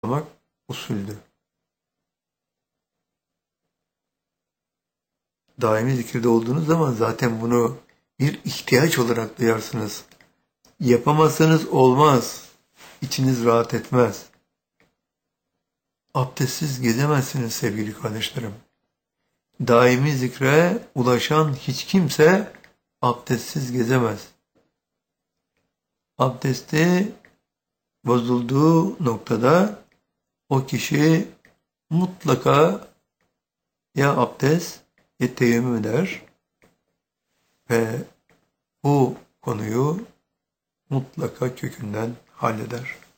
usuldü. Daimi zikirde olduğunuz zaman zaten bunu bir ihtiyaç olarak duyarsınız. Yapamazsanız olmaz. İçiniz rahat etmez. Abdestsiz gezemezsiniz sevgili kardeşlerim. Daimi zikre ulaşan hiç kimse abdestsiz gezemez. Abdesti bozulduğu noktada o kişi mutlaka ya abdest ya teyemmüm eder ve bu konuyu mutlaka kökünden halleder.